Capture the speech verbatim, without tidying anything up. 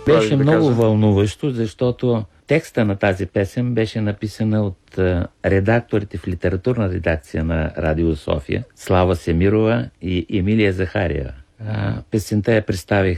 Беше да много кажа. вълнуващо, защото текста на тази песен беше написана от а, редакторите в литературна редакция на Радио София, Слава Семирова и Емилия Захариева. А, песента я представих